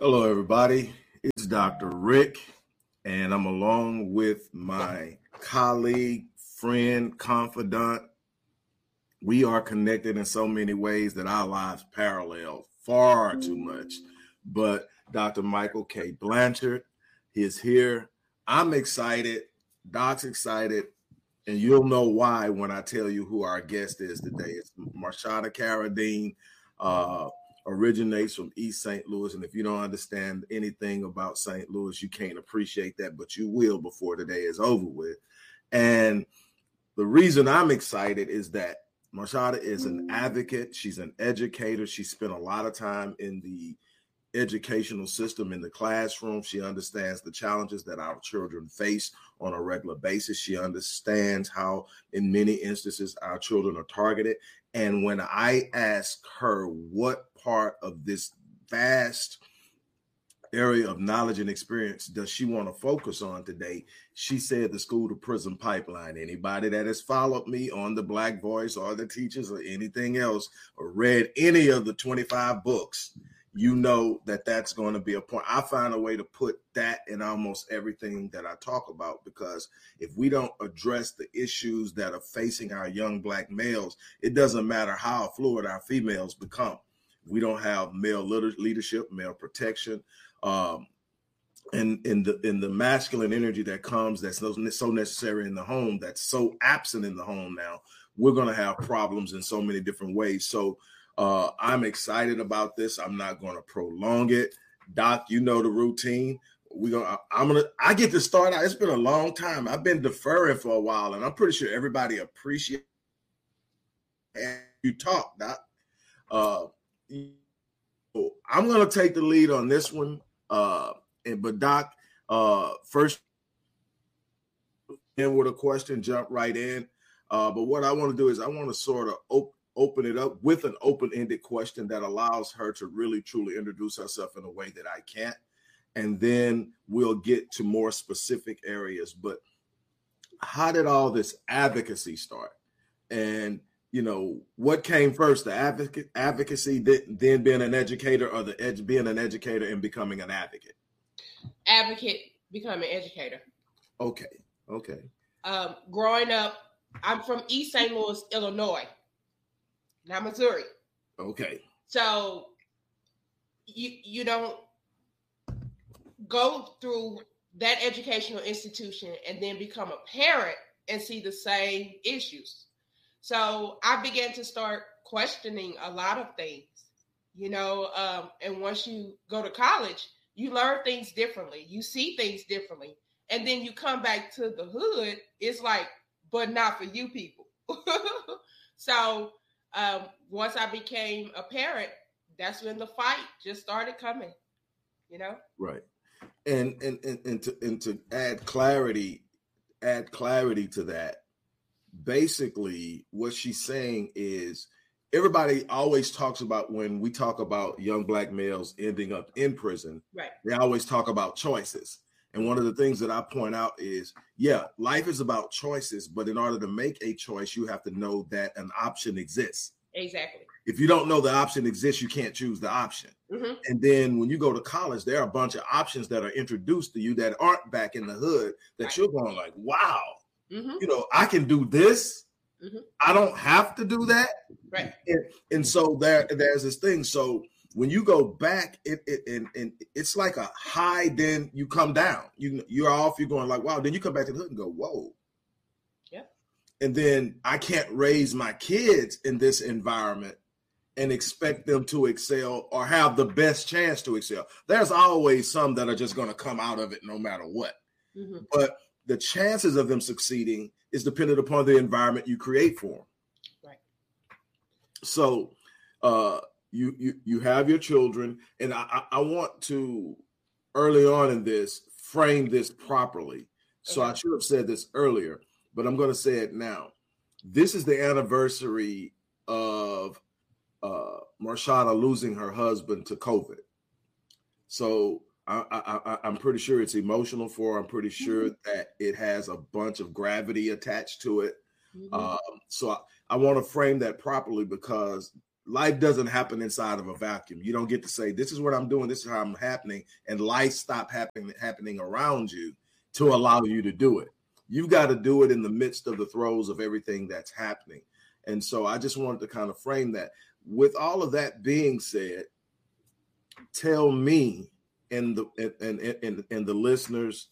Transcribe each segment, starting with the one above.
Hello, everybody. It's Dr. Rick, and I'm along with my colleague, friend, confidant. We are connected in so many ways that our lives parallel far too much. But Dr. Michael K. Blanchard is here. I'm excited. Doc's excited. And you'll know why when I tell you who our guest is today. It's Marshada Carradine. Originates from East St. Louis. And if you don't understand anything about St. Louis, you can't appreciate that, but you will before the day is over with. And the reason I'm excited is that Marshada is an advocate. She's an educator. She spent a lot of time in the educational system in the classroom. She understands the challenges that our children face on a regular basis. She understands how, in many instances, our children are targeted. And when I asked her what part of this vast area of knowledge and experience does she want to focus on today, she said the school to prison pipeline. Anybody that has followed me on the Black Voice or the teachers or anything else or read any of the 25 books, you know that that's going to be a point. I find a way to put that in almost everything that I talk about, because if we don't address the issues that are facing our young Black males, it doesn't matter how fluid our females become. We don't have male leadership, male protection, and in the masculine energy that comes, that's so necessary in the home, that's so absent in the home now, we're going to have problems in so many different ways. So I'm excited about this. I'm not going to prolong it. Doc, you know the routine. I get to start out. It's been a long time. I've been deferring for a while, and I'm pretty sure everybody appreciates you talk, Doc. I'm going to take the lead on this one. But Doc, first in with a question, jump right in. But what I want to do is I want to sort of open it up with an open-ended question that allows her to really, truly introduce herself in a way that I can't. And then we'll get to more specific areas. But how did all this advocacy start? And, you know, what came first, the advocacy, then being an educator, or being an educator and becoming an advocate? Advocate, becoming educator. Okay. Growing up, I'm from East St. Louis, Illinois, not Missouri. Okay. So you don't go through that educational institution and then become a parent and see the same issues. So I began to start questioning a lot of things, and once you go to college, you learn things differently. You see things differently. And then you come back to the hood, it's like, but not for you people. So once I became a parent, that's when the fight just started coming, Right. And to add clarity to that, basically what she's saying is, everybody always talks about, when we talk about young Black males ending up in prison, right, they always talk about choices. And one of the things that I point out is, yeah, life is about choices, but in order to make a choice, you have to know that an option exists. Exactly. If you don't know the option exists, you can't choose the option. Mm-hmm. And then when you go to college, there are a bunch of options that are introduced to you that aren't back in the hood, that right, you're going like, wow, mm-hmm, I can do this. Mm-hmm. I don't have to do that. Right. And so there's this thing. So when you go back, it's like a high, then you come down. You're off, you're going like, wow. Then you come back to the hood and go, whoa. Yeah. And then I can't raise my kids in this environment and expect them to excel or have the best chance to excel. There's always some that are just going to come out of it no matter what. Mm-hmm. But the chances of them succeeding is dependent upon the environment you create for them. Right. So you have your children, and I want to, early on in this, frame this properly. So I should have said this earlier, but I'm going to say it now. This is the anniversary of Marshada losing her husband to COVID. So I'm pretty sure it's emotional for her. I'm pretty sure that it has a bunch of gravity attached to it. Mm-hmm. So I want to frame that properly, because life doesn't happen inside of a vacuum. You don't get to say, this is what I'm doing, this is how I'm happening, and life stop happening around you to allow you to do it. You've got to do it in the midst of the throes of everything that's happening. And so I just wanted to kind of frame that. With all of that being said, tell me and the listeners,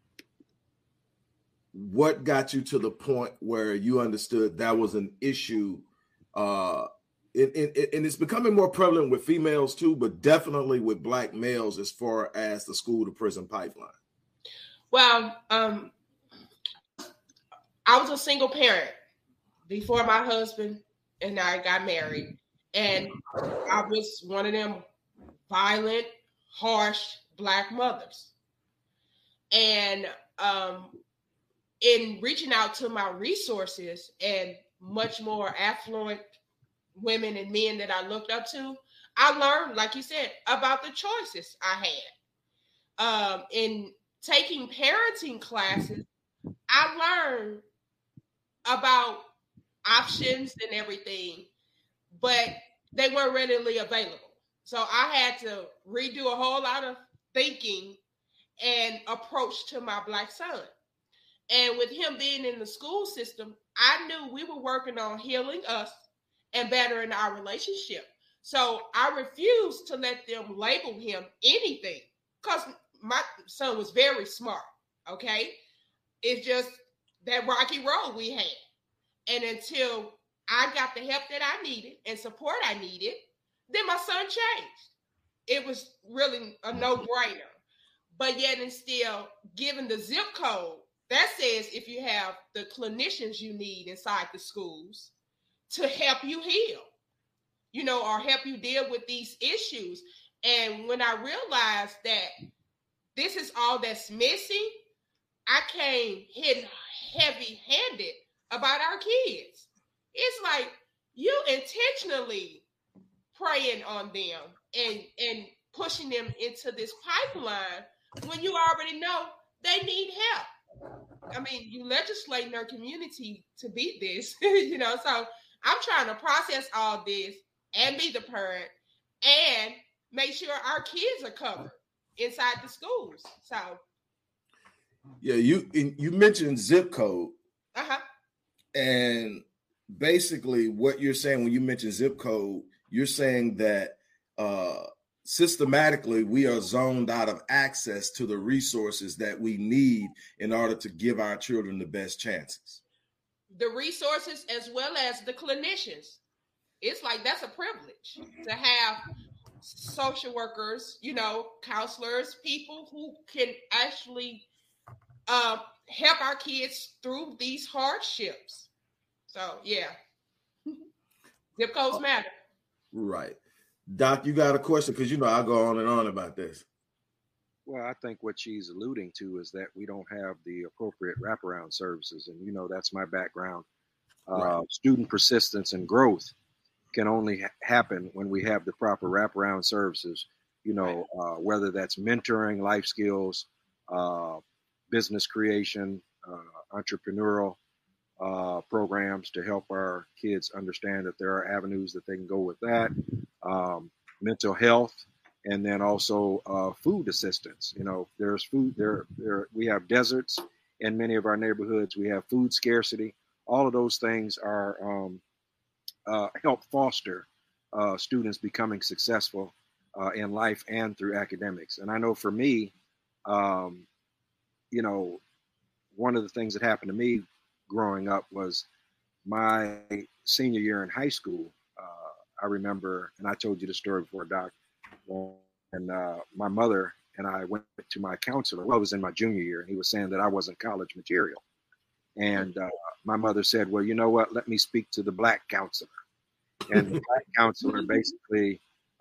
what got you to the point where you understood that was an issue? And it's becoming more prevalent with females too, but definitely with Black males as far as the school to prison pipeline. Well, I was a single parent before my husband and I got married. And I was one of them violent, harsh Black mothers. And in reaching out to my resources and much more affluent women and men that I looked up to, I learned, like you said, about the choices I had. In taking parenting classes, I learned about options and everything, but they weren't readily available. So I had to redo a whole lot of thinking and approach to my Black son. And with him being in the school system, I knew we were working on healing us and bettering our relationship. So I refused to let them label him anything, because my son was very smart, okay? It's just that rocky road we had. And until I got the help that I needed and support I needed, then my son changed. It was really a no-brainer. But yet and still, given the zip code, that says if you have the clinicians you need inside the schools to help you heal, or help you deal with these issues. And when I realized that this is all that's missing, I came hitting heavy-handed about our kids. It's like you intentionally preying on them and pushing them into this pipeline when you already know they need help. I mean, you legislate in our community to beat this, so I'm trying to process all this and be the parent and make sure our kids are covered inside the schools. So, yeah, you mentioned zip code. Uh-huh. And basically what you're saying when you mention zip code, you're saying that systematically we are zoned out of access to the resources that we need in order to give our children the best chances. The resources as well as the clinicians. It's like that's a privilege to have social workers, counselors, people who can actually help our kids through these hardships. So, yeah. Zip codes matter. Right. Doc, you got a question? Because, I'll go on and on about this. Well, I think what she's alluding to is that we don't have the appropriate wraparound services. And, that's my background. Right. Student persistence and growth can only happen when we have the proper wraparound services, right. Whether that's mentoring, life skills, business creation, entrepreneurial programs to help our kids understand that there are avenues that they can go with that, mental health, and then also food assistance. There's food there. We have deserts in many of our neighborhoods. We have food scarcity. All of those things are help foster students becoming successful in life and through academics. And I know for me, one of the things that happened to me growing up was my senior year in high school. I remember, and I told you the story before, Doc, and my mother and I went to my counselor. Well, I was in my junior year, and he was saying that I wasn't college material. And my mother said, well, you know what, let me speak to the Black counselor. And the Black counselor basically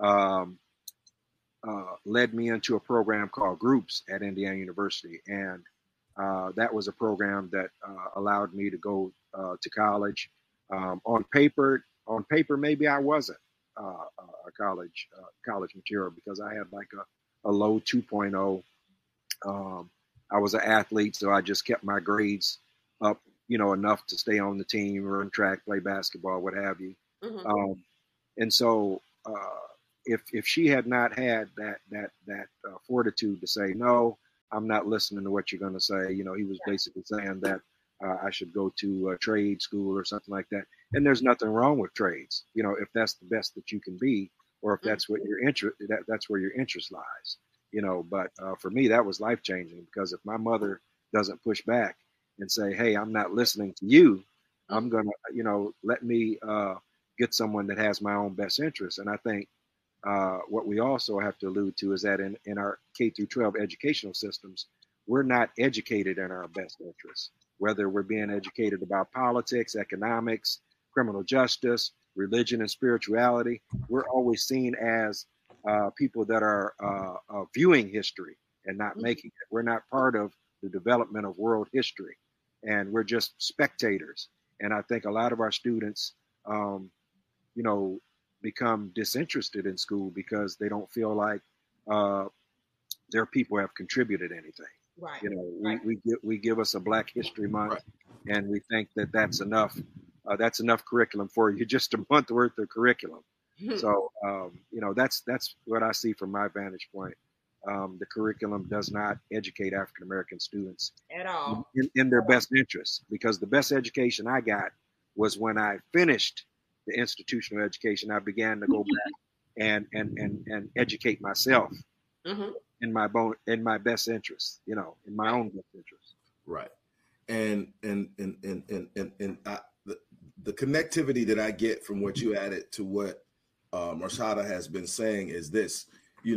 led me into a program called Groups at Indiana University. And that was a program that allowed me to go to college. On paper, maybe I wasn't a college material because I had like a low 2.0. I was an athlete, so I just kept my grades up, enough to stay on the team, run track, play basketball, what have you. Mm-hmm. And so if she had not had that fortitude to say, no, I'm not listening to what you're going to say. He was basically saying that I should go to a trade school or something like that. And there's nothing wrong with trades, if that's the best that you can be, or if that's what your interest, that's where your interest lies, But for me, that was life changing, because if my mother doesn't push back and say, hey, I'm not listening to you, I'm going to, let me get someone that has my own best interest. And I think what we also have to allude to is that in our K through 12 educational systems, we're not educated in our best interests, whether we're being educated about politics, economics, criminal justice, religion, and spirituality. We're always seen as people that are viewing history and not making it. We're not part of the development of world history, and we're just spectators. And I think a lot of our students, become disinterested in school because they don't feel like their people have contributed anything. Right. We give us a Black History Month, and we think that that's enough. That's enough curriculum for you, just a month worth of curriculum. So, that's what I see from my vantage point. The curriculum does not educate African American students at all in their best interests, because the best education I got was when I finished the institutional education. I began to go back and educate myself in my best interest, in my own best interest. Right. And the connectivity that I get from what you added to what Marshada has been saying is this,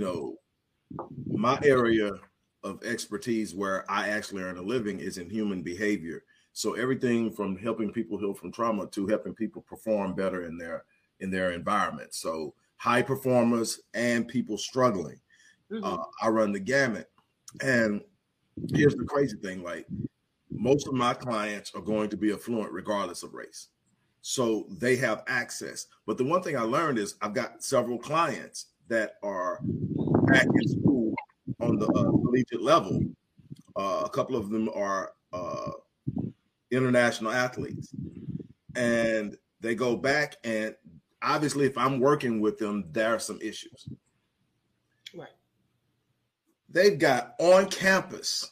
my area of expertise where I actually earn a living is in human behavior. So everything from helping people heal from trauma to helping people perform better in their environment. So high performers and people struggling. I run the gamut. And here's the crazy thing, like most of my clients are going to be affluent regardless of race. So they have access. But the one thing I learned is I've got several clients that are back in school on the collegiate level. A couple of them are international athletes, and they go back, and obviously if I'm working with them, there are some issues. Right. They've got on campus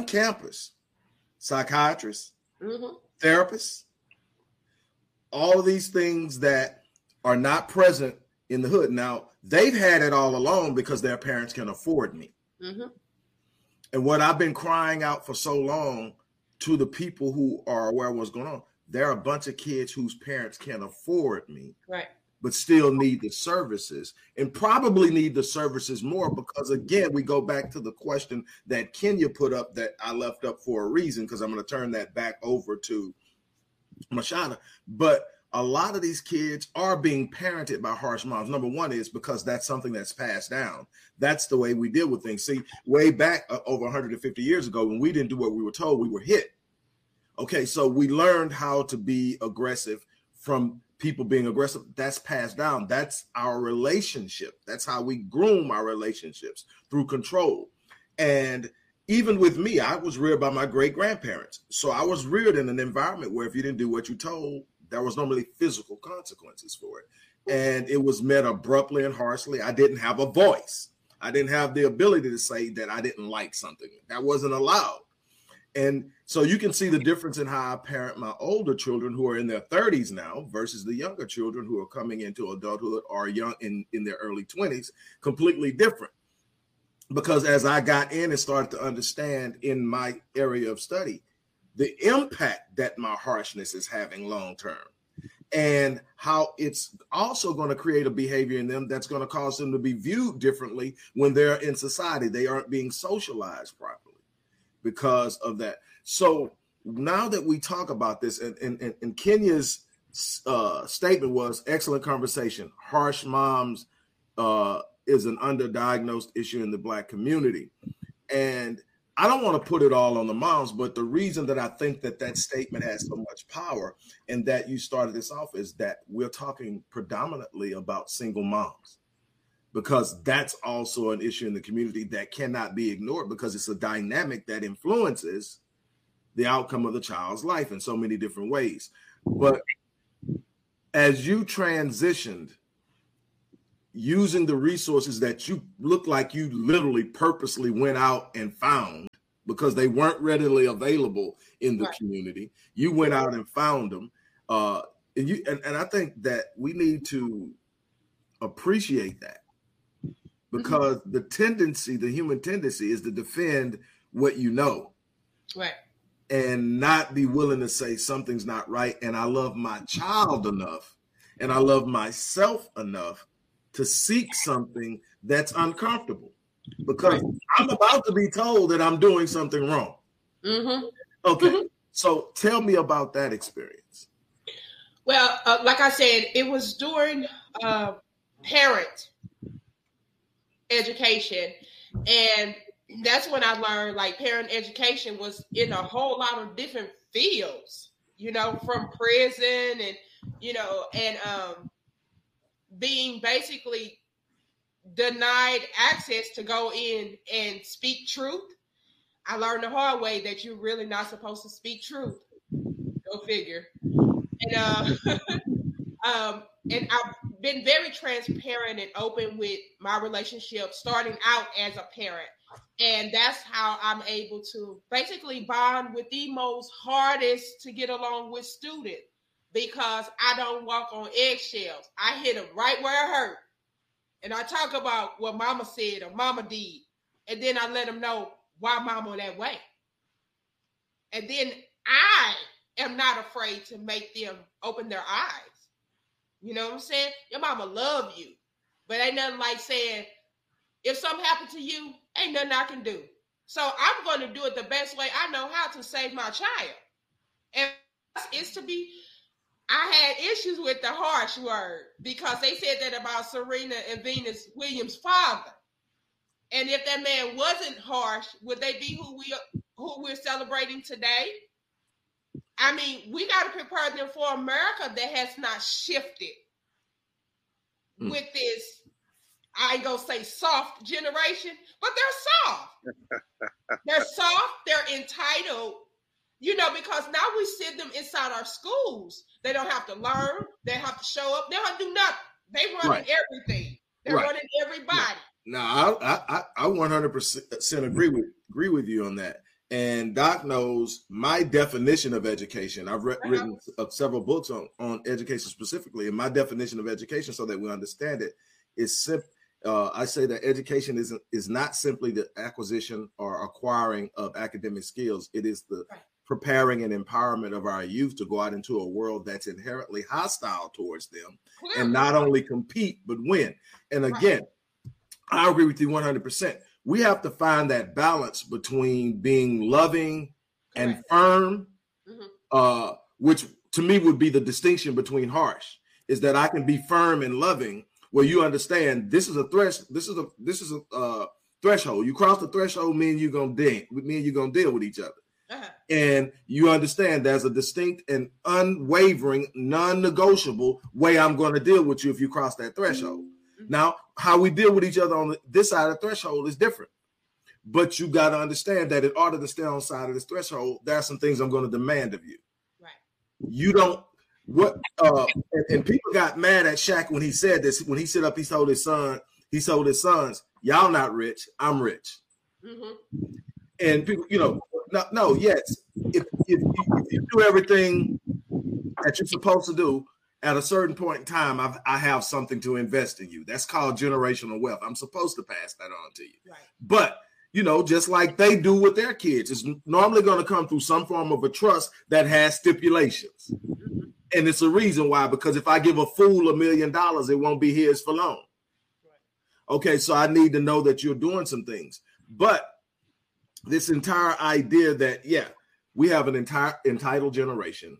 psychiatrists, therapists, all of these things that are not present in the hood. Now, they've had it all along because their parents can afford me. And what I've been crying out for so long to the people who are aware of what's going on, there are a bunch of kids whose parents can't afford me, but still need the services, and probably need the services more because, again, we go back to the question that Kenya put up that I left up for a reason, because I'm going to turn that back over to Marshada. But a lot of these kids are being parented by harsh moms. Number one is because that's something that's passed down. That's the way we deal with things. See, way back over 150 years ago, when we didn't do what we were told, we were hit. Okay, so we learned how to be aggressive from people being aggressive. That's passed down. That's our relationship. That's how we groom our relationships, through control. And even with me, I was reared by my great-grandparents. So I was reared in an environment where if you didn't do what you told, there was normally physical consequences for it. And it was met abruptly and harshly. I didn't have a voice. I didn't have the ability to say that I didn't like something. That wasn't allowed. And so you can see the difference in how I parent my older children who are in their 30s now versus the younger children who are coming into adulthood or young in their early 20s, completely different. Because as I got in and started to understand in my area of study, the impact that my harshness is having long term, and how it's also going to create a behavior in them that's going to cause them to be viewed differently when they're in society. They aren't being socialized properly because of that. So now that we talk about this, and Kenya's statement was excellent conversation. Harsh moms is an underdiagnosed issue in the Black community. And I don't want to put it all on the moms, but the reason that I think that statement has so much power and that you started this off is that we're talking predominantly about single moms, because that's also an issue in the community that cannot be ignored, because it's a dynamic that influences the outcome of the child's life in so many different ways. But as you transitioned using the resources that you look like you literally purposely went out and found because they weren't readily available in the community. You went out and found them. And I think that we need to appreciate that, because the human tendency is to defend what you know. Right. And not be willing to say something's not right. And I love my child enough and I love myself enough to seek something that's uncomfortable, because I'm about to be told that I'm doing something wrong. Mm-hmm. Okay. Mm-hmm. So tell me about that experience. Well, like I said, it was during parent education, and that's when I learned like parent education was in a whole lot of different fields, from prison and being basically denied access to go in and speak truth. I learned the hard way that you're really not supposed to speak truth. Go figure. And and I've been very transparent and open with my relationship starting out as a parent. And that's how I'm able to basically bond with the most hardest to get along with student, because I don't walk on eggshells. I hit them right where it hurt. And I talk about what mama said or mama did. And then I let them know why mama that way. And then I am not afraid to make them open their eyes. You know what I'm saying? Your mama love you. But ain't nothing like saying, if something happened to you, ain't nothing I can do. So I'm going to do it the best way I know how to save my child. And it's to be, I had issues with the harsh word, because they said that about Serena and Venus Williams' father. And if that man wasn't harsh, would they be who we're celebrating today? I mean, we got to prepare them for America that has not shifted with this, I ain't gonna say soft generation, but they're soft. They're soft, they're entitled, because now we send them inside our schools. They don't have to learn, they have to show up, they don't have to do nothing. They running everything. They're running everybody. Now, I 100% agree with you on that. And Doc knows my definition of education. I've written several books on education specifically, and my definition of education, so that we understand it, is simple. I say that education is not simply the acquisition or acquiring of academic skills. It is the preparing and empowerment of our youth to go out into a world that's inherently hostile towards them, and not only compete, but win. And again, I agree with you 100%. We have to find that balance between being loving and firm, which to me would be the distinction between harsh, is that I can be firm and loving, where you understand this is a threshold. You cross the threshold, me and you gonna deal with each other. And you understand there's a distinct and unwavering, non-negotiable way I'm going to deal with you if you cross that threshold. Now, how we deal with each other on this side of the threshold is different. But you got to understand that in order to stay on side of this threshold, there are some things I'm going to demand of you. Right. You don't, and people got mad at Shaq when he said this, when he stood up, he told his sons, y'all not rich, I'm rich. Mm-hmm. And people, yes, if you do everything that you're supposed to do, at a certain point in time, I have something to invest in you. That's called generational wealth. I'm supposed to pass that on to you. Right. But, just like they do with their kids, it's normally going to come through some form of a trust that has stipulations. Mm-hmm. And it's a reason why, because if I give a fool $1 million, it won't be his for long. Right. Okay, so I need to know that you're doing some things. But this entire idea that, we have an entire entitled generation.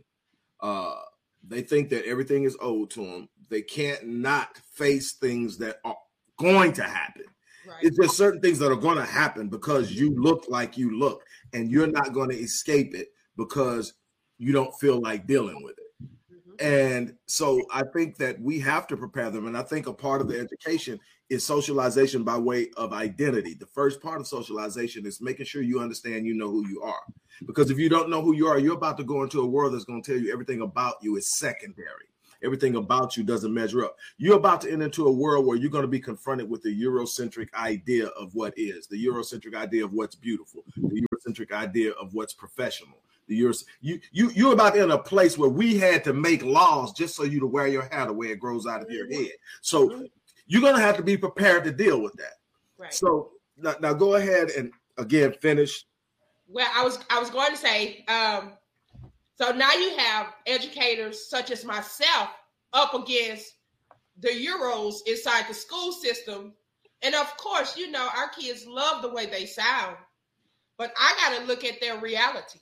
They think that everything is owed to them. They can't not face things that are going to happen. Right. It's just certain things that are going to happen because you look like you look, and you're not going to escape it because you don't feel like dealing with it. Mm-hmm. And so I think that we have to prepare them. And I think a part of the education is socialization by way of identity. The first part of socialization is making sure you understand you know who you are. Because if you don't know who you are, you're about to go into a world that's going to tell you everything about you is secondary. everything about you doesn't measure up. You're about to enter into a world where you're going to be confronted with the Eurocentric idea of what is, the Eurocentric idea of what's beautiful, the Eurocentric idea of what's professional. You're about to enter a place where we had to make laws just so you to wear your hair the way it grows out of your head. So you're going to have to be prepared to deal with that. Right. So now go ahead and again finish. Well, I was going to say, so now you have educators such as myself up against the Euros inside the school system. And of course, you know, our kids love the way they sound, but I got to look at their reality.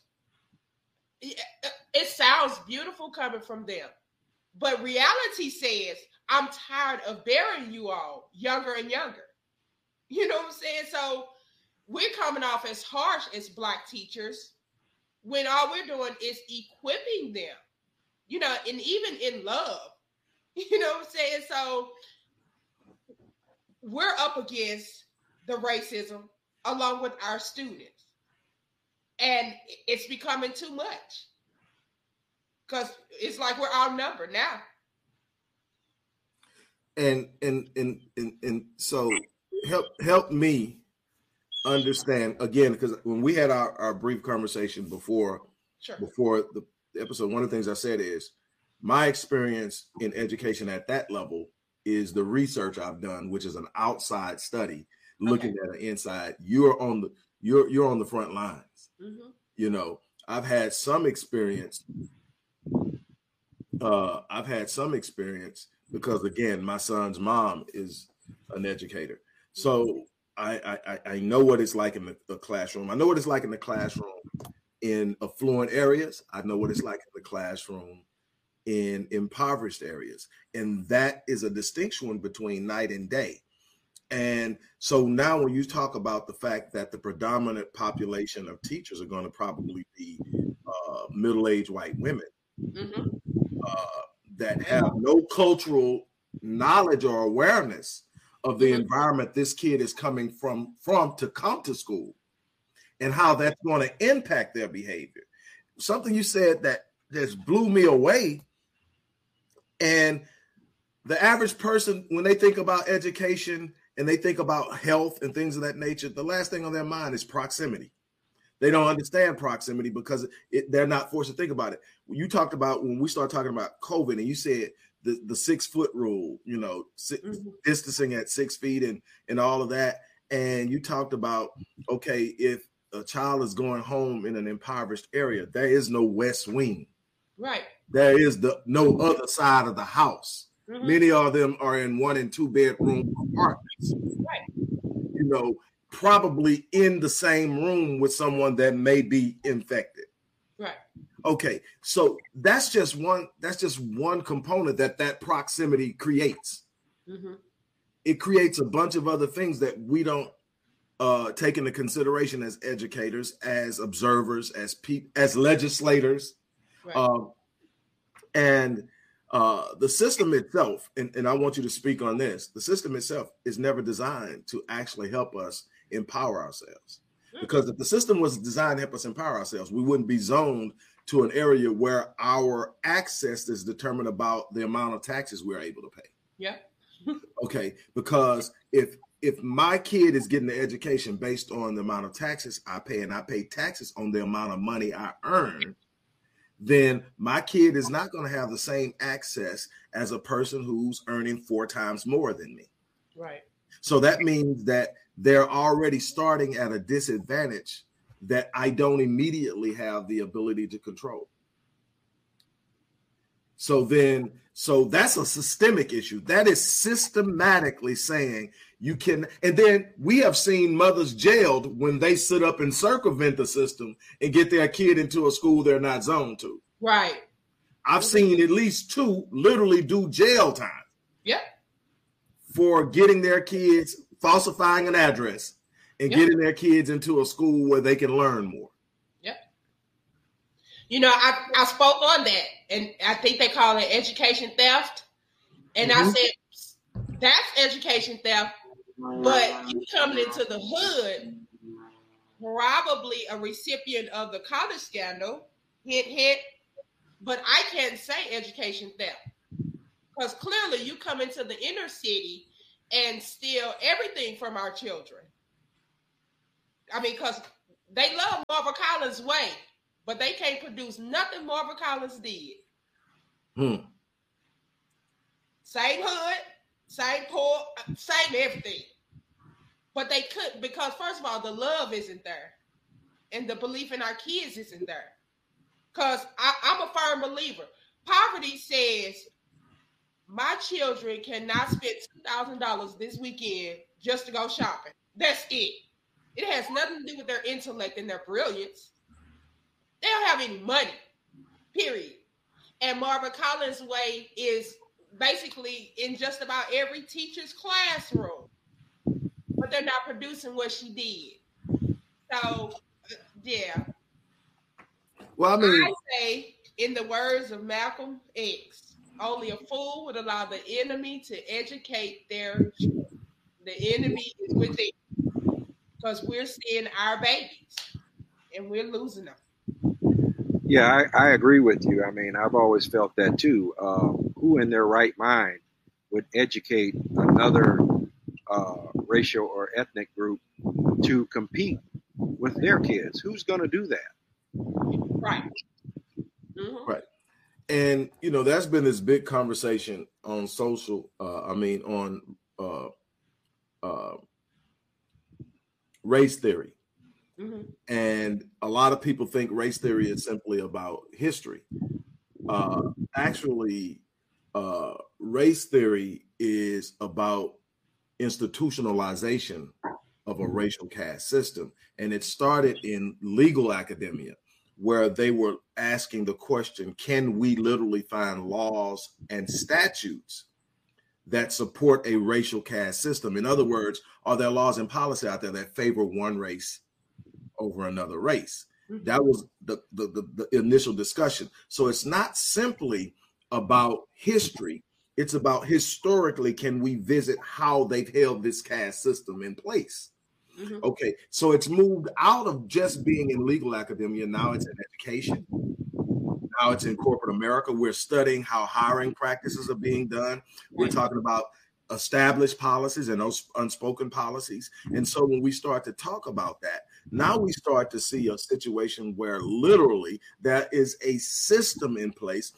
It sounds beautiful coming from them, but reality says, I'm tired of burying you all younger and younger. You know what I'm saying? So we're coming off as harsh as Black teachers when all we're doing is equipping them, you know, and even in love, you know what I'm saying? So we're up against the racism along with our students. And it's becoming too much because it's like we're outnumbered now. And so help me understand again, because when we had our brief conversation before the episode, one of the things I said is my experience in education at that level is the research I've done, which is an outside study looking at an inside. You're on the front lines. Mm-hmm. You know, I've had some experience because again, my son's mom is an educator. So I know what it's like in the classroom. I know what it's like in the classroom in affluent areas. I know what it's like in the classroom in impoverished areas. And that is a distinction between night and day. And so now when you talk about the fact that the predominant population of teachers are going to probably be middle-aged white women that have no cultural knowledge or awareness of the environment this kid is coming from to come to school and how that's going to impact their behavior. Something you said that just blew me away. And the average person, when they think about education and they think about health and things of that nature, the last thing on their mind is proximity. They don't understand proximity because they're not forced to think about it. You talked about when we started talking about COVID and you said the 6 foot rule, you know, distancing at 6 feet and all of that. And you talked about, okay, if a child is going home in an impoverished area, there is no west wing. Right. There is no other side of the house. Mm-hmm. Many of them are in 1 and 2 bedroom apartments. Right. You know, probably in the same room with someone that may be infected. Right. Okay. So that's just one component that proximity creates. Mm-hmm. It creates a bunch of other things that we don't take into consideration as educators, as observers, as legislators. Right. The system itself, and I want you to speak on this, the system itself is never designed to actually help us empower ourselves. Because if the system was designed to help us empower ourselves, we wouldn't be zoned to an area where our access is determined about the amount of taxes we're able to pay. Yeah. Okay. Because if my kid is getting the education based on the amount of taxes I pay, and I pay taxes on the amount of money I earn, then my kid is not going to have the same access as a person who's earning 4 times more than me. Right. So that means that they're already starting at a disadvantage that I don't immediately have the ability to control. So that's a systemic issue. That is systematically saying you can, and then we have seen mothers jailed when they sit up and circumvent the system and get their kid into a school they're not zoned to. Right. I've seen at least 2 literally do jail time. Yep. For getting their kids, falsifying an address and getting their kids into a school where they can learn more. Yep. You know, I spoke on that, and I think they call it education theft. And I said, that's education theft, but you coming into the hood, probably a recipient of the college scandal, hit, but I can't say education theft Because clearly you come into the inner city and steal everything from our children. I mean, because they love Marva Collins' way, but they can't produce nothing Marva Collins did. Same hood, same poor, same everything. But they couldn't, because first of all, the love isn't there. And the belief in our kids isn't there. Because I'm a firm believer. Poverty says, my children cannot spend $2,000 this weekend just to go shopping. That's it. It has nothing to do with their intellect and their brilliance. They don't have any money, period. And Marva Collins' way is basically in just about every teacher's classroom. But they're not producing what she did. So, yeah. Well, I mean, I say, in the words of Malcolm X, only a fool would allow the enemy to educate their children. The enemy is within, because we're seeing our babies and we're losing them. Yeah, I agree with you. I mean, I've always felt that too. Who in their right mind would educate another racial or ethnic group to compete with their kids? Who's going to do that? Right. Mm-hmm. Right. And, you know, that's been this big conversation on social, on race theory. Mm-hmm. And a lot of people think race theory is simply about history. Actually, race theory is about institutionalization of a racial caste system. And it started in legal academia, where they were asking the question, can we literally find laws and statutes that support a racial caste system? In other words, are there laws and policy out there that favor one race over another race? Mm-hmm. That was the initial discussion. So it's not simply about history. It's about historically, can we visit how they've held this caste system in place? Mm-hmm. Okay, so it's moved out of just being in legal academia. Now it's in education. Now it's in corporate America. We're studying how hiring practices are being done. We're talking about established policies and those unspoken policies. And so when we start to talk about that, now we start to see a situation where literally there is a system in place.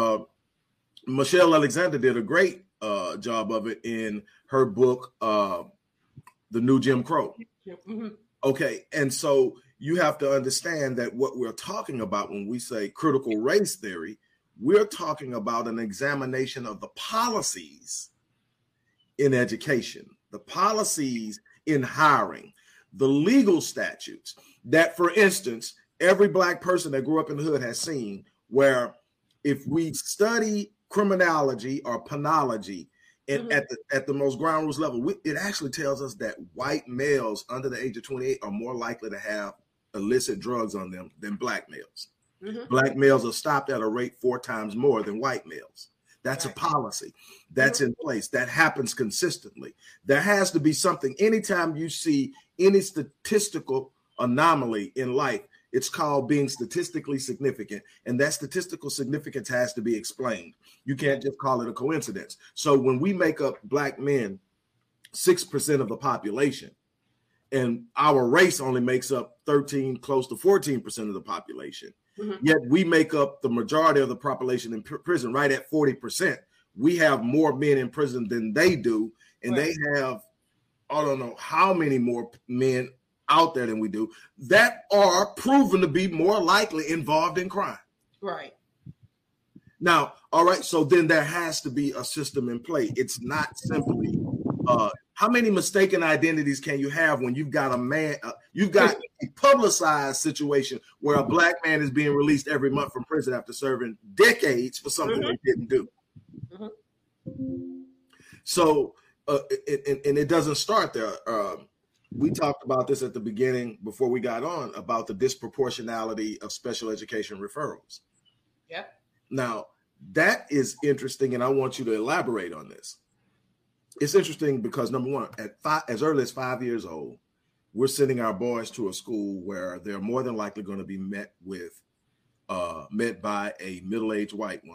Michelle Alexander did a great job of it in her book, The New Jim Crow. Mm-hmm. Okay, and so you have to understand that what we're talking about when we say critical race theory, we're talking about an examination of the policies in education, the policies in hiring, the legal statutes that, for instance, every Black person that grew up in the hood has seen, where if we study criminology or penology, and at the most ground rules level, it actually tells us that white males under the age of 28 are more likely to have illicit drugs on them than Black males. Mm-hmm. Black males are stopped at a rate 4 times more than white males. That's right. A policy that's in place that happens consistently. There has to be something. Anytime you see any statistical anomaly in life, it's called being statistically significant, and that statistical significance has to be explained. You can't just call it a coincidence. So when we make up Black men 6% of the population, and our race only makes up 13, close to 14% of the population, yet we make up the majority of the population in prison, right at 40%. We have more men in prison than they do, and they have, I don't know how many more men out there than we do that are proven to be more likely involved in crime. Right. Now, all right, so then there has to be a system in play. It's not simply how many mistaken identities can you have when you've got a man, you've got a publicized situation where a Black man is being released every month from prison after serving decades for something they didn't do. So, and it doesn't start there. We talked about this at the beginning before we got on about the disproportionality of special education referrals. Yeah. Now, that is interesting, and I want you to elaborate on this. It's interesting because, number one, as early as 5 years old, we're sending our boys to a school where they're more than likely going to be met by a middle-aged white woman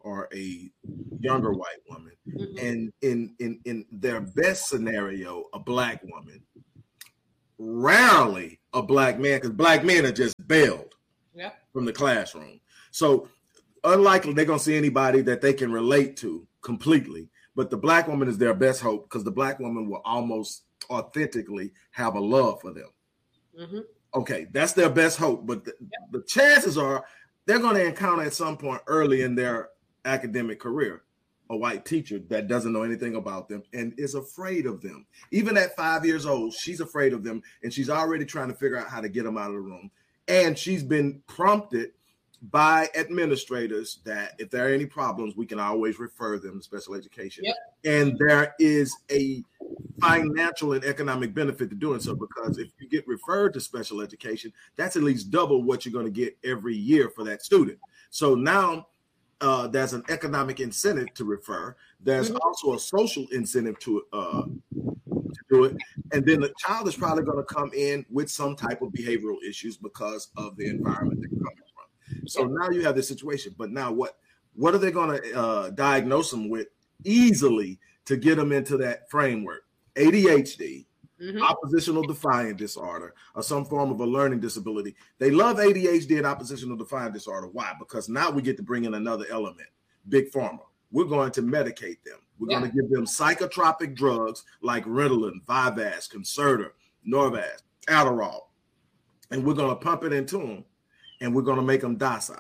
or a younger white woman, Mhm. and in their best scenario, a black woman, rarely a black man, because black men are just bailed Yep. from the classroom. So unlikely they're going to see anybody that they can relate to completely. But the black woman is their best hope, because the black woman will almost authentically have a love for them. Mm-hmm. Okay, that's their best hope. But the chances are they're going to encounter at some point early in their academic career a white teacher that doesn't know anything about them and is afraid of them. Even at 5 years old, she's afraid of them, and she's already trying to figure out how to get them out of the room. And she's been prompted by administrators that if there are any problems, we can always refer them to special education. Yep. And there is a financial and economic benefit to doing so, because if you get referred to special education, that's at least double what you're going to get every year for that student. So now there's an economic incentive to refer. There's also a social incentive to do it. And then the child is probably going to come in with some type of behavioral issues because of the environment they're coming from. So now you have this situation. But now what are they going to diagnose them with easily to get them into that framework? ADHD, oppositional defiant disorder, or some form of a learning disability. They love ADHD and oppositional defiant disorder. Why? Because now we get to bring in another element, Big Pharma. We're going to medicate them. We're going to give them psychotropic drugs like Ritalin, Vyvanse, Concerta, Norvasc, Adderall, and we're going to pump it into them, and we're going to make them docile.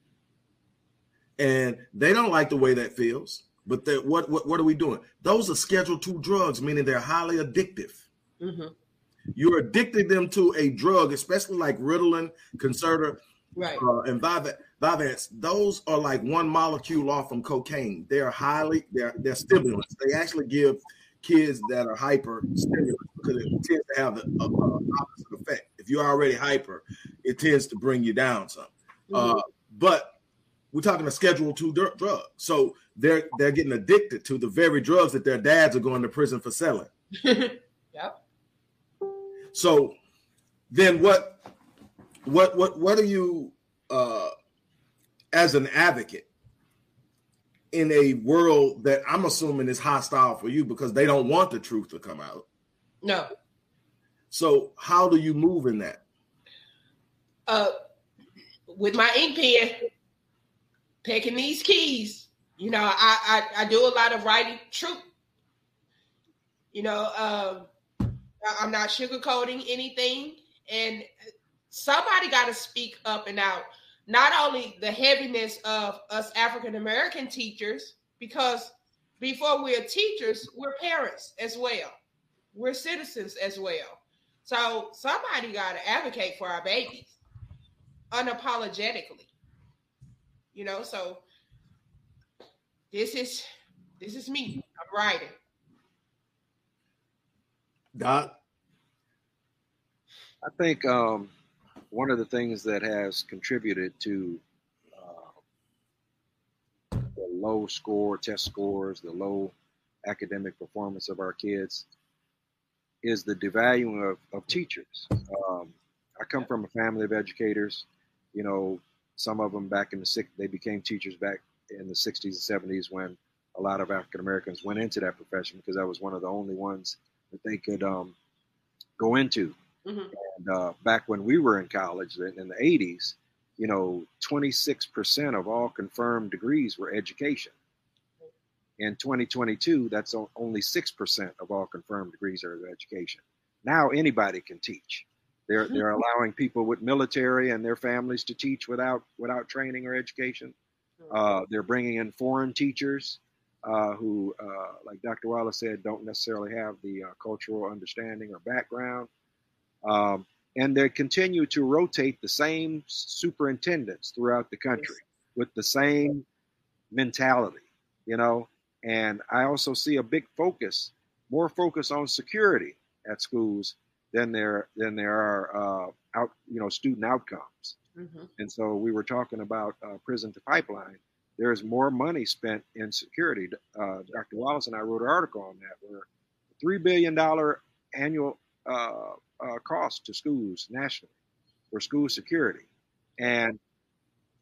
And they don't like the way that feels. But what are we doing? Those are Schedule II drugs, meaning they're highly addictive. Mm-hmm. You're addicting them to a drug, especially like Ritalin, Concerta, and Vyvanse. Those are like one molecule off from cocaine. They're stimulants. They actually give kids that are hyper stimulants because it tends to have the opposite effect. If you're already hyper, it tends to bring you down some. But we're talking a Schedule II drug. So they're getting addicted to the very drugs that their dads are going to prison for selling. Yep. So then what are you as an advocate in a world that I'm assuming is hostile for you because they don't want the truth to come out? No. So how do you move in that? With my ink pen, picking these keys. You know, I do a lot of writing truth. You know, I'm not sugarcoating anything. And somebody got to speak up and out. Not only the heaviness of us African-American teachers, because before we're teachers, we're parents as well. We're citizens as well. So somebody got to advocate for our babies unapologetically. You know, so this is me. I'm writing. Doc? I think one of the things that has contributed to the low test scores, the low academic performance of our kids is the devaluing of teachers. I come from a family of educators. You know, some of them back in they became teachers back in the 60s and 70s when a lot of African Americans went into that profession because that was one of the only ones that they could go into. And back when we were in college in the 80s, you know, 26% of all confirmed degrees were education. In 2022, that's only 6% of all confirmed degrees are education. Now anybody can teach. They're allowing people with military and their families to teach without training or education. They're bringing in foreign teachers who, like Dr. Wallace said, don't necessarily have the cultural understanding or background. And they continue to rotate the same superintendents throughout the country with the same mentality, you know. And I also see a big more focus on security at schools than there are student outcomes. And so we were talking about prison to pipeline. There is more money spent in security. Dr. Wallace and I wrote an article on that, where $3 billion annual cost to schools nationally for school security. And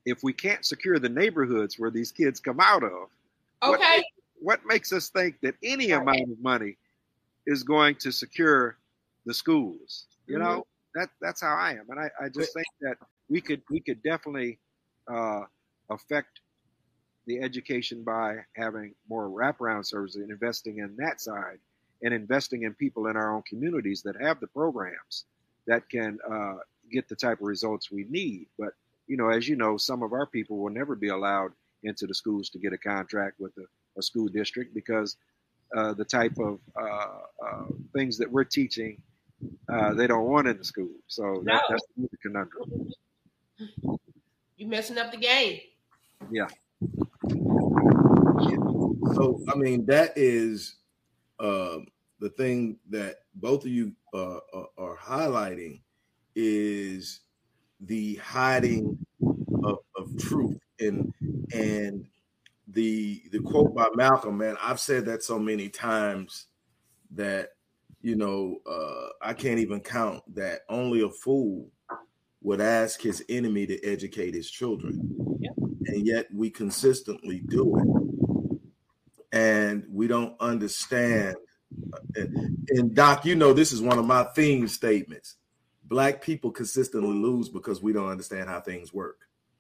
if we can't secure the neighborhoods where these kids come out of, Okay. what makes us think that any amount of money is going to secure the schools? You know, that's how I am. And I just think that we could definitely affect the education by having more wraparound services and investing in that side, and investing in people in our own communities that have the programs that can get the type of results we need. But, you know, as you know, some of our people will never be allowed into the schools to get a contract with a school district because the type of things that we're teaching, they don't want in the school. So that's the conundrum. You're messing up the game. Yeah. So, I mean, that is the thing that both of you are highlighting is the hiding of truth. And the quote by Malcolm, man, I've said that so many times that, you know, I can't even count that only a fool would ask his enemy to educate his children. Yep. And yet we consistently do it. And we don't understand. And Doc, you know, this is one of my theme statements. Black people consistently lose because we don't understand how things work.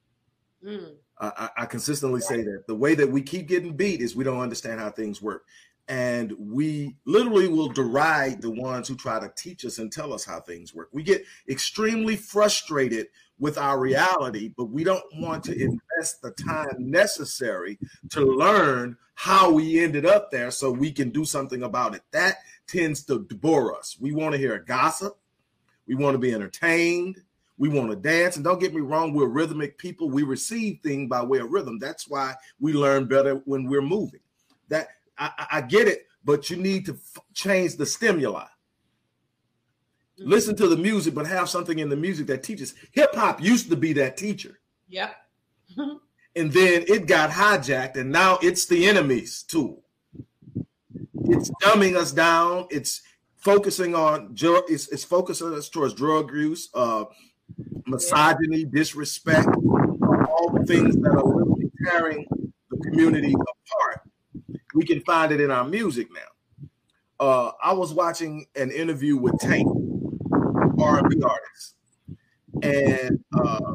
I consistently say that the way that we keep getting beat is we don't understand how things work. And we literally will deride the ones who try to teach us and tell us how things work. We get extremely frustrated with our reality, but we don't want to invest the time necessary to learn how we ended up there so we can do something about it. That tends to bore us. We want to hear gossip. We want to be entertained. We want to dance. And don't get me wrong, we're rhythmic people. We receive things by way of rhythm. That's why we learn better when we're moving. That I get it, but you need to change the stimuli. Listen to the music, but have something in the music that teaches. Hip hop used to be that teacher. Yep. And then it got hijacked, and now it's the enemy's tool. It's dumbing us down. It's focusing on it's focusing us towards drug use, misogyny, disrespect, all the things that are literally tearing the community apart. We can find it in our music now. I was watching an interview with Tank, R&B artist, and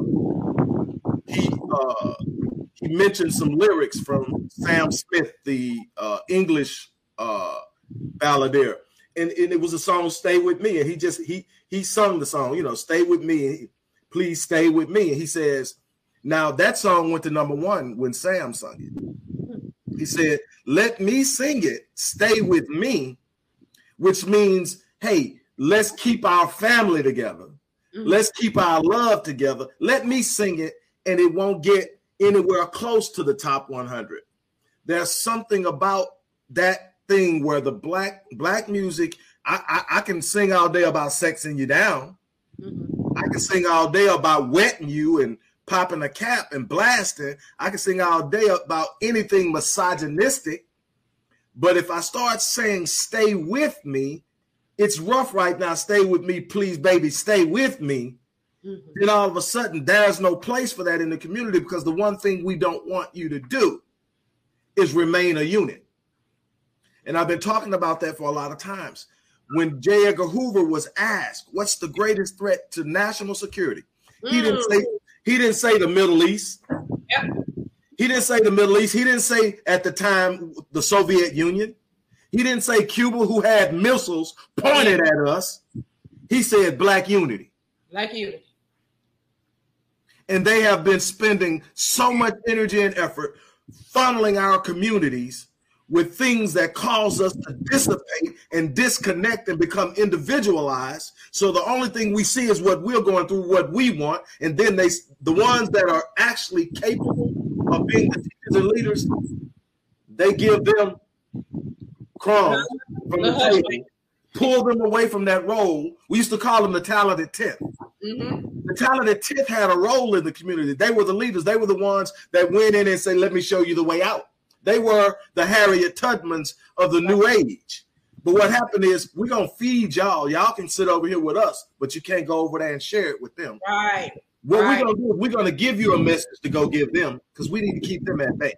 he mentioned some lyrics from Sam Smith, the English balladeer, and it was a song "Stay With Me," and he sung the song, you know, "Stay with me, please stay with me," and he says, now that song went to #1 when Sam sung it. He said, let me sing it, stay with me, which means, hey, let's keep our family together. Let's keep our love together. Let me sing it, and it won't get anywhere close to the top 100. There's something about that thing where the black music, I can sing all day about sexing you down. I can sing all day about wetting you and popping a cap and blasting. I can sing all day about anything misogynistic. But if I start saying, stay with me, it's rough right now. Stay with me, please, baby, stay with me. Then all of a sudden, there's no place for that in the community, because the one thing we don't want you to do is remain a unit. And I've been talking about that for a lot of times. When J. Edgar Hoover was asked, what's the greatest threat to national security? He didn't say the Middle East. Yep. He didn't say the Middle East. He didn't say at the time the Soviet Union. He didn't say Cuba, who had missiles pointed at us. He said black unity. Black unity. And they have been spending so much energy and effort funneling our communities with things that cause us to dissipate and disconnect and become individualized. So the only thing we see is what we're going through, what we want. And then the ones that are actually capable of being the teachers and leaders, they give them crumbs from the table, pull them away from that role. We used to call them the talented 10th. The talented 10th had a role in the community. They were the leaders. They were the ones that went in and said, let me show you the way out. They were the Harriet Tubmans of the new age. But what happened is, we're going to feed y'all. Y'all can sit over here with us, but you can't go over there and share it with them. Right. What we're going to do is we're going to give you a message to go give them because we need to keep them at bay.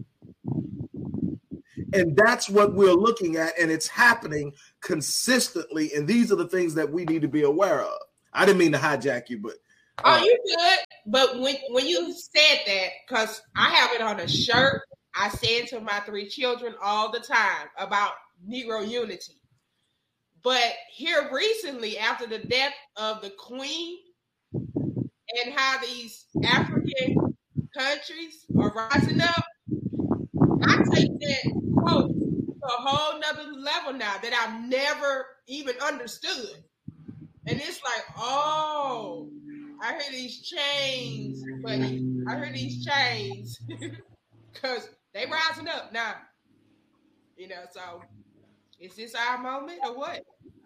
And that's what we're looking at, and it's happening consistently. And these are the things that we need to be aware of. I didn't mean to hijack you, but you good. But when you said that, because I have it on a shirt, I say it to my 3 children all the time about Negro unity. But here recently, after the death of the Queen, and how these African countries are rising up, I take that quote to a whole nother level now that I've never even understood. And it's like, oh, I hear these chains, buddy. I hear these chains because they rising up now. You know, so is this our moment or what?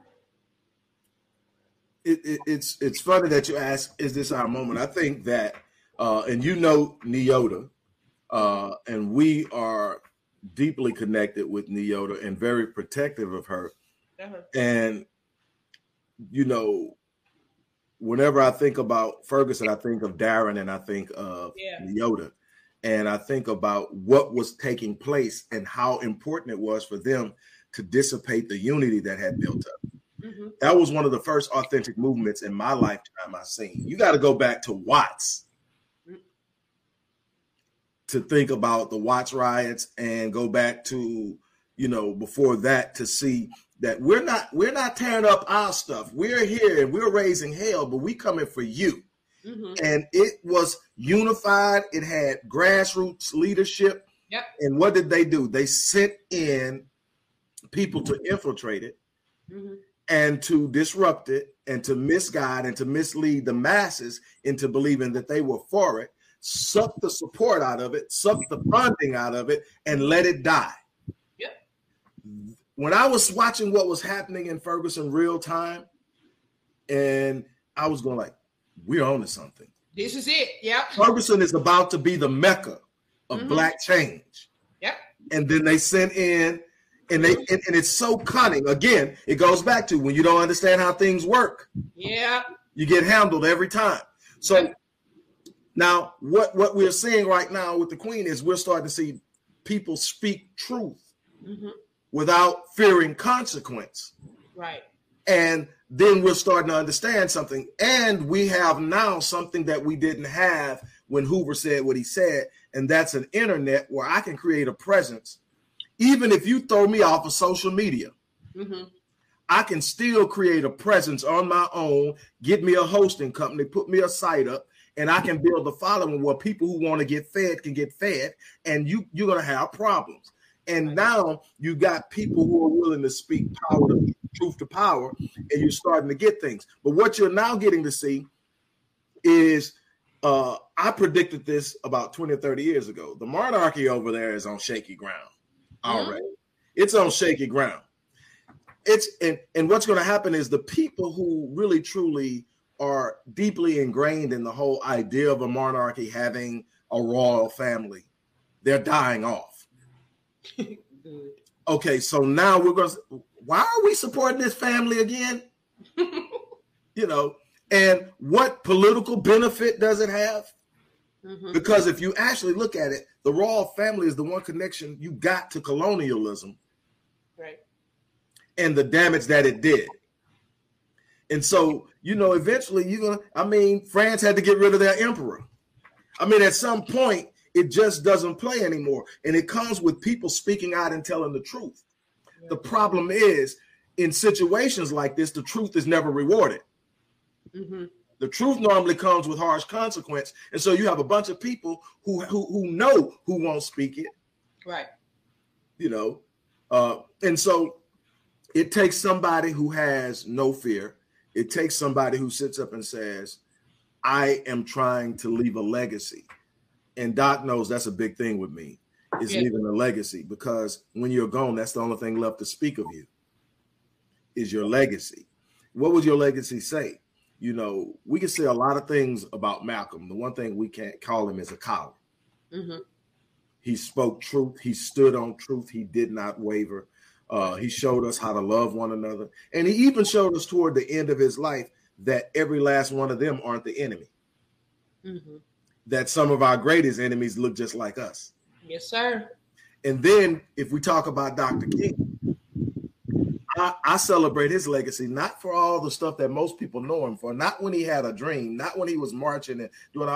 It's funny that you ask, is this our moment? I think that, and you know Neota, and we are deeply connected with Neota and very protective of her. Uh-huh. And, you know, whenever I think about Ferguson, I think of Darren and I think of Neota. And I think about what was taking place and how important it was for them to dissipate the unity that had built up. Mm-hmm. That was one of the first authentic movements in my lifetime I've seen. You got to go back to Watts to think about the Watts riots and go back to, you know, before that to see that we're not tearing up our stuff. We're here and we're raising hell, but we coming for you. Mm-hmm. And it was unified. It had grassroots leadership. Yep. And what did they do? They sent in people to infiltrate it. Mm-hmm. And to disrupt it and to misguide and to mislead the masses into believing that they were for it, suck the support out of it, suck the funding out of it, and let it die. Yep. When I was watching what was happening in Ferguson real time, and I was going like, we're on to something. This is it. Yep. Ferguson is about to be the mecca of Black change. Yep. And then they sent in, and it's so cunning. Again, it goes back to when you don't understand how things work. Yeah. You get handled every time. So now what we're seeing right now with the Queen is we're starting to see people speak truth without fearing consequence. Right. And then we're starting to understand something. And we have now something that we didn't have when Hoover said what he said. And that's an internet where I can create a presence. Even if you throw me off of social media, I can still create a presence on my own, get me a hosting company, put me a site up, and I can build a following where people who want to get fed can get fed, and you're going to have problems. And now you got people who are willing to speak truth to power, and you're starting to get things. But what you're now getting to see is, I predicted this about 20 or 30 years ago. The monarchy over there is on shaky ground. Already. It's on shaky ground. And what's going to happen is the people who really truly are deeply ingrained in the whole idea of a monarchy having a royal family, they're dying off. Okay, so now why are we supporting this family again? You know, and what political benefit does it have? Because if you actually look at it, the royal family is the one connection you got to colonialism, right? And the damage that it did. And so, you know, eventually France had to get rid of their emperor. I mean, at some point, it just doesn't play anymore. And it comes with people speaking out and telling the truth. Yeah. The problem is, in situations like this, the truth is never rewarded. The truth normally comes with harsh consequence. And so you have a bunch of people who know who won't speak it. Right. You know, and so it takes somebody who has no fear. It takes somebody who sits up and says, I am trying to leave a legacy. And Doc knows that's a big thing with me, is leaving a legacy, because when you're gone, that's the only thing left to speak of you is your legacy. What would your legacy say? You know, we can say a lot of things about Malcolm. The one thing we can't call him is a coward. He spoke truth. He stood on truth. He did not waver. He showed us how to love one another. And he even showed us toward the end of his life that every last one of them aren't the enemy. that some of our greatest enemies look just like us. Yes, sir. And then if we talk about Dr. King, I celebrate his legacy, not for all the stuff that most people know him for, not when he had a dream, not when he was marching and doing all